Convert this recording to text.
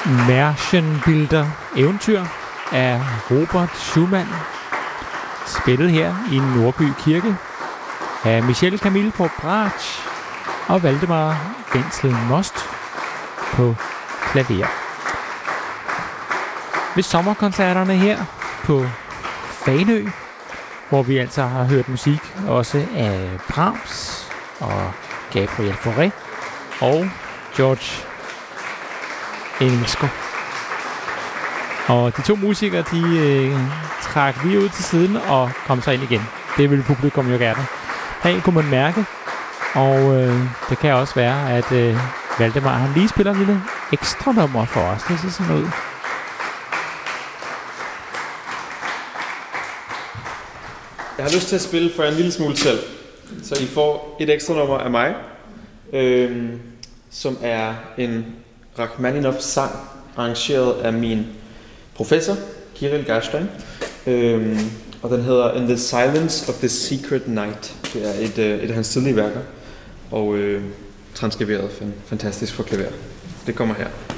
Märchenbilder eventyr af Robert Schumann, spillet her i Nordby Kirke af Michel Camille på bratsch og Valdemar Wenzel Most på klaver. Ved sommerkoncerterne her på Fanø, hvor vi altså har hørt musik også af Brahms og Gabriel Fauré og George Enesco. Og de to musikere, de trak lige ud til siden og kom så ind igen. Det vil publikum jo gerne. Her kunne man mærke, og det kan også være, at Valdemar han lige spiller en lille ekstra nummer for os. Det ser sådan ud. Jeg har lyst til at spille for en lille smule selv, så I får et ekstra nummer af mig, som er en Rachmaninov-sang, arrangeret af min professor, Kirill Gerstein, og den hedder In the Silence of the Secret Night. Det er et af hans tidlige værker, og transkriberet fantastisk for klaver. Det kommer her.